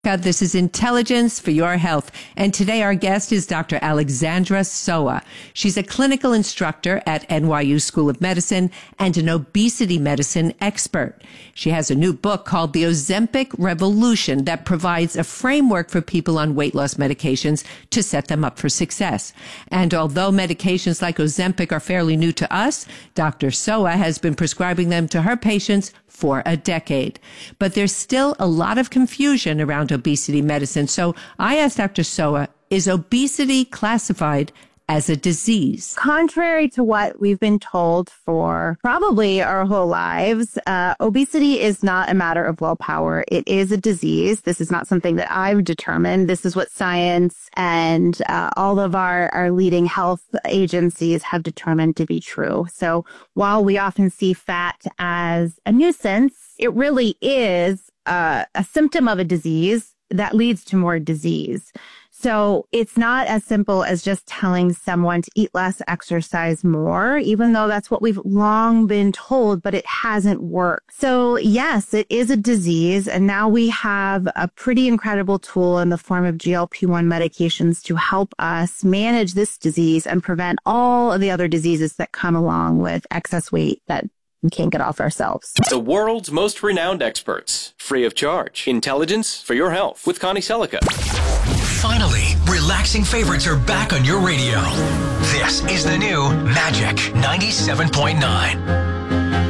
This is Intelligence for Your Health. And today our guest is Dr. Alexandra Soa. She's a clinical instructor at NYU School of Medicine and an obesity medicine expert. She has a new book called The Ozempic Revolution that provides a framework for people on weight loss medications to set them up for success. And although medications like Ozempic are fairly new to us, Dr. Soa has been prescribing them to her patients for a decade. But there's still a lot of confusion around obesity medicine. So I asked Dr. Soa, is obesity classified as a disease? Contrary to what we've been told for probably our whole lives, obesity is not a matter of willpower. It is a disease. This is not something that I've determined. This is what science and all of our leading health agencies have determined to be true. So while we often see fat as a nuisance, it really is a symptom of a disease that leads to more disease. So it's not as simple as just telling someone to eat less, exercise more, even though that's what we've long been told, but it hasn't worked. So yes, it is a disease. And now we have a pretty incredible tool in the form of GLP-1 medications to help us manage this disease and prevent all of the other diseases that come along with excess weight that we can't get off ourselves. The world's most renowned experts, free of charge. Intelligence for Your Health with Connie Selica. Finally, relaxing favorites are back on your radio. This is the new Magic 97.9.